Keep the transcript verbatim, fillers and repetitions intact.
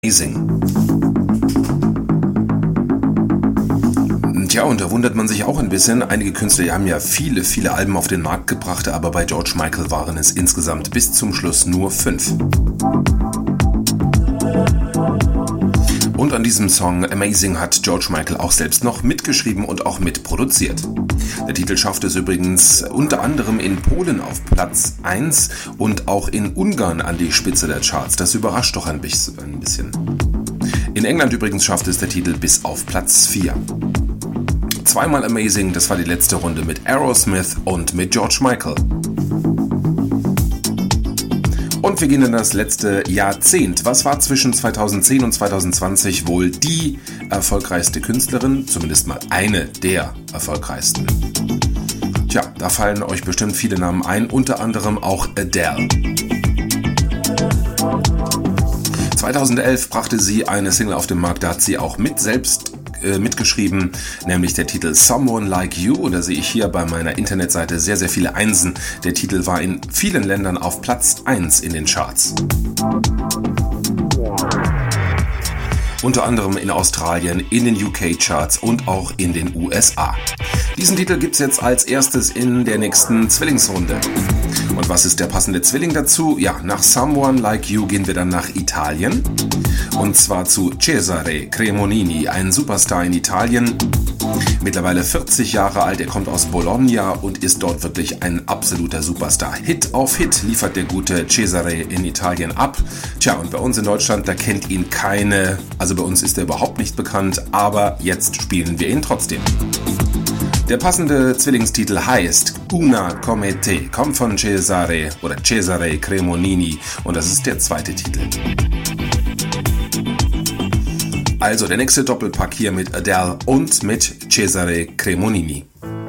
Amazing. Tja, und da wundert man sich auch ein bisschen. Einige Künstler die haben ja viele, viele Alben auf den Markt gebracht, aber bei George Michael waren es insgesamt bis zum Schluss nur fünf. Und an diesem Song Amazing hat George Michael auch selbst noch mitgeschrieben und auch mitproduziert. Der Titel schaffte es übrigens unter anderem in Polen auf Platz eins und auch in Ungarn an die Spitze der Charts. Das überrascht doch ein bisschen. In England übrigens schaffte es der Titel bis auf Platz vier. Zweimal Amazing, das war die letzte Runde mit Aerosmith und mit George Michael. Und wir gehen in das letzte Jahrzehnt. Was war zwischen zweitausendzehn und zweitausendzwanzig wohl die erfolgreichste Künstlerin? Zumindest mal eine der erfolgreichsten. Tja, da fallen euch bestimmt viele Namen ein, unter anderem auch Adele. zweitausendelf brachte sie eine Single auf den Markt, da hat sie auch mit selbst äh, mitgeschrieben, nämlich der Titel Someone Like You. Und da sehe ich hier bei meiner Internetseite sehr, sehr viele Einsen. Der Titel war in vielen Ländern auf Platz eins in den Charts. Unter anderem in Australien, in den U K-Charts und auch in den U S A. Diesen Titel gibt's jetzt als erstes in der nächsten Zwillingsrunde. Und was ist der passende Zwilling dazu? Ja, nach Someone Like You gehen wir dann nach Italien. Und zwar zu Cesare Cremonini, ein Superstar in Italien. Mittlerweile vierzig Jahre alt, er kommt aus Bologna und ist dort wirklich ein absoluter Superstar. Hit auf Hit liefert der gute Cesare in Italien ab. Tja, und bei uns in Deutschland, da kennt ihn keine, also bei uns ist er überhaupt nicht bekannt, aber jetzt spielen wir ihn trotzdem. Der passende Zwillingstitel heißt Una come te, kommt von Cesare oder Cesare Cremonini und das ist der zweite Titel. Also der nächste Doppelpack hier mit Adele und mit Cesare Cremonini.